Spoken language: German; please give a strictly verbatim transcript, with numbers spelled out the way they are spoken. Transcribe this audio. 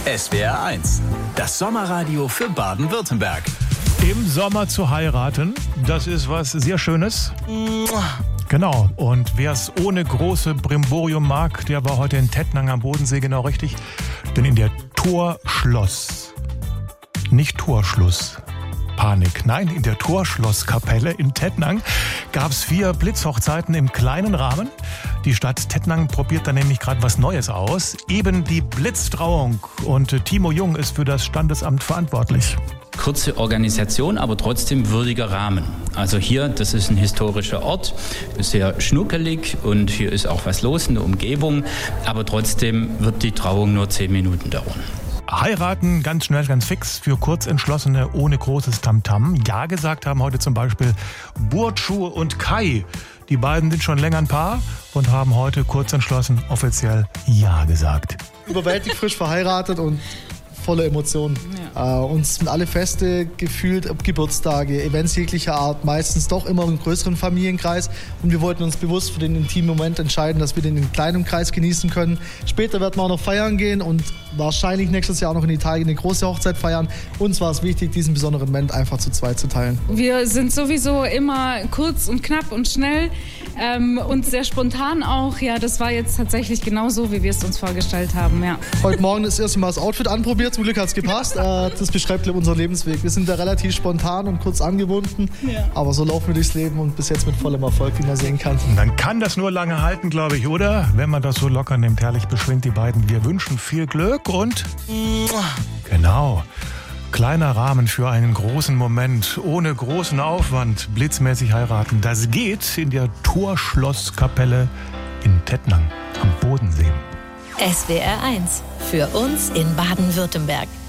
S W R eins, das Sommerradio für Baden-Württemberg. Im Sommer zu heiraten, das ist was sehr Schönes. Genau, und wer es ohne große Brimborium mag, der war heute in Tettnang am Bodensee genau richtig. Denn in der Torschloss, nicht Torschluss, Panik, nein, in der Torschlosskapelle in Tettnang gab es vier Blitzhochzeiten im kleinen Rahmen. Die Stadt Tettnang probiert da nämlich gerade was Neues aus, eben die Blitztrauung. Und Timo Jung ist für das Standesamt verantwortlich. Kurze Organisation, aber trotzdem würdiger Rahmen. Also hier, das ist ein historischer Ort, sehr schnuckelig und hier ist auch was los in der Umgebung, aber trotzdem wird die Trauung nur zehn Minuten dauern. Heiraten ganz schnell, ganz fix, für Kurzentschlossene ohne großes Tamtam. Ja gesagt haben heute zum Beispiel Burcu und Kai. Die beiden sind schon länger ein Paar und haben heute kurzentschlossen offiziell Ja gesagt. Überwältigt frisch verheiratet und volle Emotionen. Ja. Äh, uns sind alle Feste gefühlt, Geburtstage, Events jeglicher Art, meistens doch immer im größeren Familienkreis. Und wir wollten uns bewusst für den intimen Moment entscheiden, dass wir den in kleinem Kreis genießen können. Später werden wir auch noch feiern gehen und wahrscheinlich nächstes Jahr auch noch in Italien eine große Hochzeit feiern. Uns war es wichtig, diesen besonderen Moment einfach zu zweit zu teilen. Wir sind sowieso immer kurz und knapp und schnell ähm, und sehr spontan auch. Ja, das war jetzt tatsächlich genau so, wie wir es uns vorgestellt haben. Ja. Heute Morgen das erste Mal das Outfit anprobiert. Zum Glück hat es gepasst. Äh, das beschreibt unseren Lebensweg. Wir sind da relativ spontan und kurz angebunden. Ja. Aber so laufen wir durchs Leben und bis jetzt mit vollem Erfolg, wie man sehen kann. Und dann kann das nur lange halten, glaube ich, oder? Wenn man das so locker nimmt. Herrlich beschwingt, die beiden. Wir wünschen viel Glück und... Genau. Kleiner Rahmen für einen großen Moment. Ohne großen Aufwand. Blitzmäßig heiraten. Das geht in der Torschlosskapelle in Tettnang am Bodensee. S W R eins. Für uns in Baden-Württemberg.